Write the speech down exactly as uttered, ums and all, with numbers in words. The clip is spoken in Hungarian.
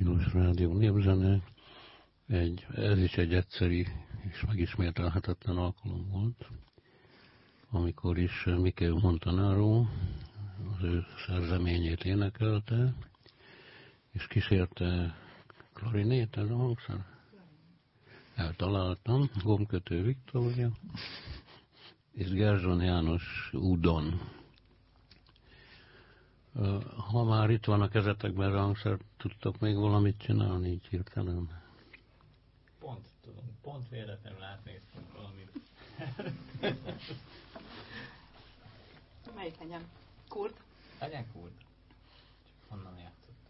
Tilos Rádió Népzene. Egy, ez is egy egyszeri és megismételhetetlen alkalom volt, amikor is Michael Montanaro az ő szerzeményét énekelte, és kísérte klarinét, ez a hangszer? Eltaláltam, Gombkötő Viktória, és Gerzson János Udon. Ha már itt van a kezetekben rangszer, tudtok még valamit csinálni így hirtelen? Pont tudom, pont véletlenül átnéztünk valamit. Melyik legyen? Kurt? Legyen Kurt.